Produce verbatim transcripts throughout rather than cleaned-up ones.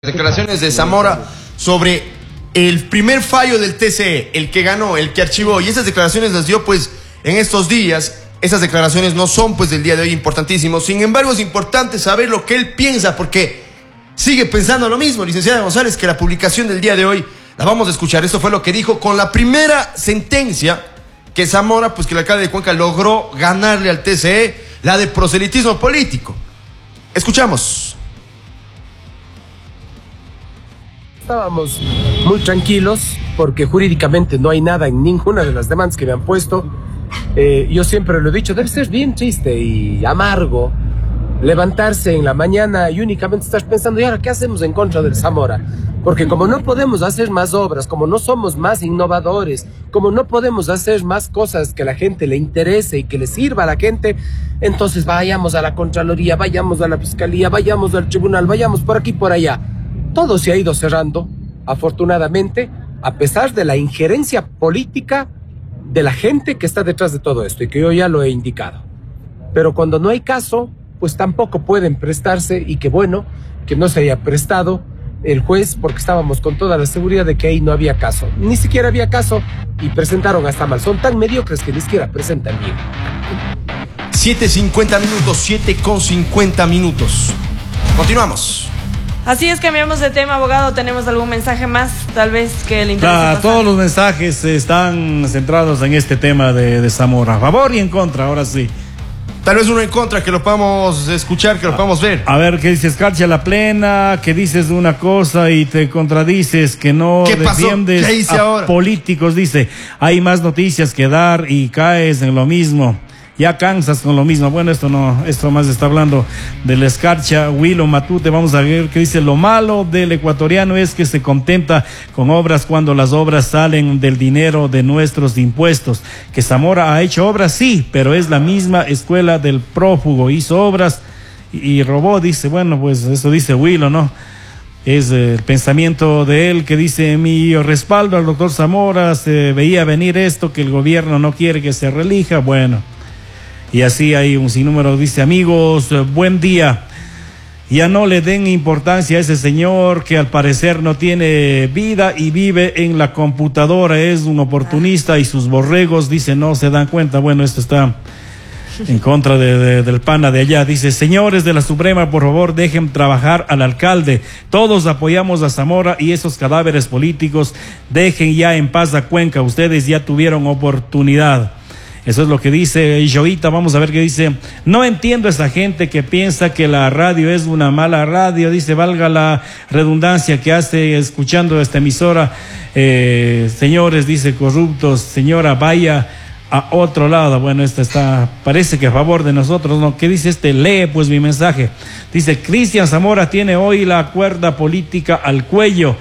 Declaraciones de Zamora sobre el primer fallo del T C E, el que ganó, el que archivó, y esas declaraciones las dio pues en estos días. Esas declaraciones no son pues del día de hoy importantísimos, sin embargo es importante saber lo que él piensa, porque sigue pensando lo mismo, licenciada González, que la publicación del día de hoy la vamos a escuchar. Esto fue lo que dijo con la primera sentencia que Zamora, pues que el alcalde de Cuenca logró ganarle al T C E, la de proselitismo político. Escuchamos. Estábamos muy tranquilos porque jurídicamente no hay nada en ninguna de las demandas que me han puesto. Eh, yo siempre lo he dicho, debe ser bien triste y amargo levantarse en la mañana y únicamente estar pensando, ¿y ahora qué hacemos en contra del Zamora? Porque como no podemos hacer más obras, como no somos más innovadores, como no podemos hacer más cosas que a la gente le interese y que le sirva a la gente, entonces vayamos a la Contraloría, vayamos a la Fiscalía, vayamos al Tribunal, vayamos por aquí, por allá. Todo se ha ido cerrando, afortunadamente, a pesar de la injerencia política de la gente que está detrás de todo esto y que yo ya lo he indicado. Pero cuando no hay caso, pues tampoco pueden prestarse, y qué bueno que no se haya prestado el juez, porque estábamos con toda la seguridad de que ahí no había caso. Ni siquiera había caso y presentaron hasta mal. Son tan mediocres que ni siquiera presentan bien. siete cincuenta minutos, siete con cincuenta minutos. Continuamos. Así es, cambiamos de tema, abogado. ¿Tenemos algún mensaje más, tal vez, que le interese? Ah, todos los mensajes están centrados en este tema de, de Zamora. A favor y en contra, ahora sí. Tal vez uno en contra, que lo podamos escuchar, que lo podamos ver. A ver, ¿qué dices? Escarcha la plena, que dices una cosa y te contradices, que no ¿Qué pasó? defiendes ¿Qué hice a ahora? políticos, dice. Hay más noticias que dar y caes en lo mismo. Ya cansas con lo mismo. Bueno, esto no, esto más está hablando del Escarcha. Willow Matute, vamos a ver qué dice. Lo malo del ecuatoriano es que se contenta con obras cuando las obras salen del dinero de nuestros impuestos. Que Zamora ha hecho obras, sí, pero es la misma escuela del prófugo. Hizo obras y, y robó, dice. Bueno, pues eso dice Willow, ¿no? Es eh, el pensamiento de él, que dice: mi respaldo al doctor Zamora, se veía venir esto, que el gobierno no quiere que se reelija. Bueno. Y así hay un sinnúmero, dice: amigos, buen día. Ya no le den importancia a ese señor que al parecer no tiene vida y vive en la computadora, es un oportunista y sus borregos, dice, no se dan cuenta. Bueno, esto está en contra de, de, del pana de allá. Dice: señores de la Suprema, por favor, dejen trabajar al alcalde. Todos apoyamos a Zamora y esos cadáveres políticos. Dejen ya en paz a Cuenca. Ustedes ya tuvieron oportunidad. Eso es lo que dice Joita. Vamos a ver qué dice. No entiendo a esa gente que piensa que la radio es una mala radio. Dice, valga la redundancia que hace escuchando esta emisora. Eh, señores, dice, corruptos, señora, vaya a otro lado. Bueno, esta está, parece que a favor de nosotros, ¿no? ¿Qué dice este? Lee pues mi mensaje. Dice: Cristian Zamora tiene hoy la cuerda política al cuello.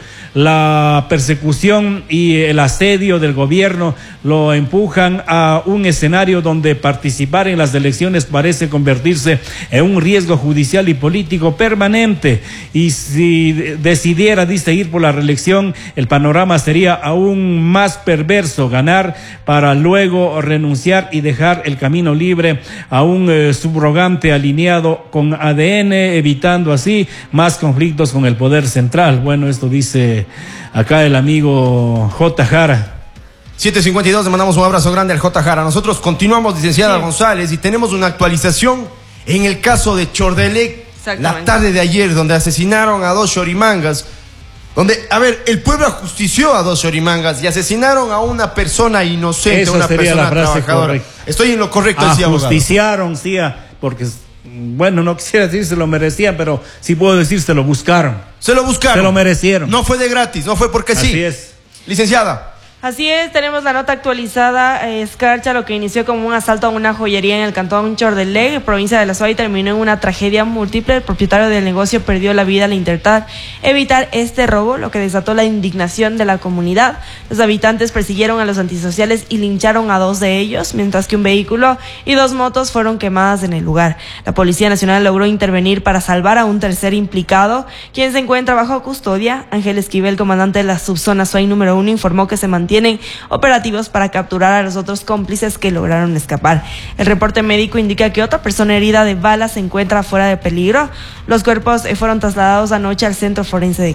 La persecución y el asedio del gobierno lo empujan a un escenario donde participar en las elecciones parece convertirse en un riesgo judicial y político permanente. Y si decidiera, dice, ir por la reelección, el panorama sería aún más perverso: ganar para luego renunciar y dejar el camino libre a un eh, subrogante alineado con A D N, evitando así más conflictos con el poder central. Bueno, esto dice acá el amigo J. Jara. siete cincuenta y dos, le mandamos un abrazo grande al J. Jara. Nosotros continuamos, licenciada sí. González, y tenemos una actualización en el caso de Chordelec, la tarde de ayer, donde asesinaron a dos chorimangas, donde, a ver, el pueblo ajustició a dos chorimangas y asesinaron a una persona inocente, esa una sería persona la frase trabajadora. Correcta. Estoy en lo correcto, decía abogado. Ajusticiaron, sí, porque... Bueno, no quisiera decir se lo merecían, pero sí puedo decir se lo buscaron. Se lo buscaron. Se lo merecieron. No fue de gratis, no fue porque sí. Así es. Licenciada. Así es, tenemos la nota actualizada. eh, Escarcha, lo que inició como un asalto a una joyería en el cantón Chordelec, provincia de La Suay, terminó en una tragedia múltiple. El propietario del negocio perdió la vida al intentar evitar este robo, lo que desató la indignación de la comunidad. Los habitantes persiguieron a los antisociales y lincharon a dos de ellos, mientras que un vehículo y dos motos fueron quemadas en el lugar. La Policía Nacional logró intervenir para salvar a un tercer implicado, quien se encuentra bajo custodia. Ángel Esquivel, comandante de la subzona Suay número uno, informó que se mantiene tienen operativos para capturar a los otros cómplices que lograron escapar. El reporte médico indica que otra persona herida de bala se encuentra fuera de peligro. Los cuerpos fueron trasladados anoche al centro forense de